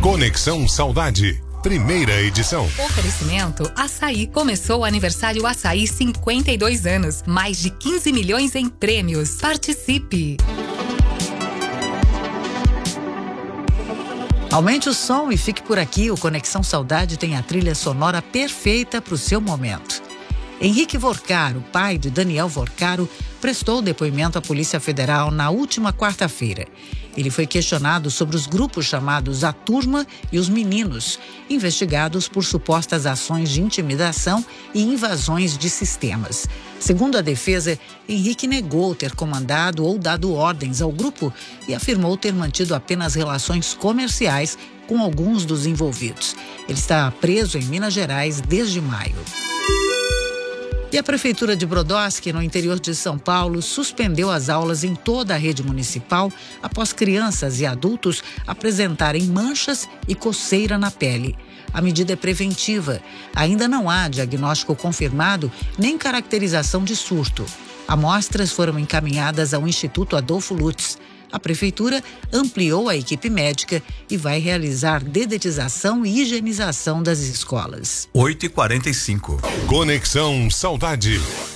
Conexão Saudade, primeira edição. Oferecimento Açaí. Começou o aniversário Açaí 52 anos. Mais de 15 milhões em prêmios. Participe! Aumente o som e fique por aqui. O Conexão Saudade tem a trilha sonora perfeita para o seu momento. Henrique Vorcaro, pai de Daniel Vorcaro, prestou depoimento à Polícia Federal na última quarta-feira. Ele foi questionado sobre os grupos chamados A Turma e os Meninos, investigados por supostas ações de intimidação e invasões de sistemas. Segundo a defesa, Henrique negou ter comandado ou dado ordens ao grupo e afirmou ter mantido apenas relações comerciais com alguns dos envolvidos. Ele está preso em Minas Gerais desde maio. E a Prefeitura de Brodowski, no interior de São Paulo, suspendeu as aulas em toda a rede municipal após crianças e adultos apresentarem manchas e coceira na pele. A medida é preventiva. Ainda não há diagnóstico confirmado nem caracterização de surto. Amostras foram encaminhadas ao Instituto Adolfo Lutz. A Prefeitura ampliou a equipe médica e vai realizar dedetização e higienização das escolas. 8h45. Conexão Saudade.